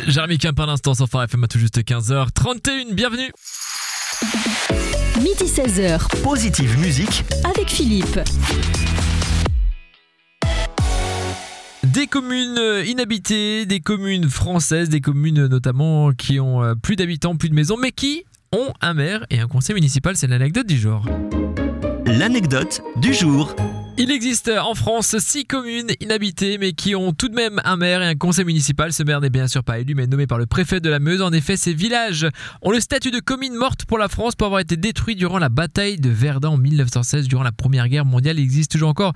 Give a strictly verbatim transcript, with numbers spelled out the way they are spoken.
Jérémy Camp à l'instant sur Phare F M à tout juste quinze heures trente et une, bienvenue. Midi seize heures, Positive Musique avec Philippe. Des communes inhabitées, des communes françaises, des communes notamment qui ont plus d'habitants, plus de maisons, mais qui ont un maire et un conseil municipal. C'est l'anecdote du jour. L'anecdote du jour. Il existe en France six communes inhabitées mais qui ont tout de même un maire et un conseil municipal. Ce maire n'est bien sûr pas élu mais nommé par le préfet de la Meuse. En effet, ces villages ont le statut de commune morte pour la France pour avoir été détruits durant la bataille de Verdun en mille neuf cent seize. Durant la Première Guerre mondiale, il existe toujours encore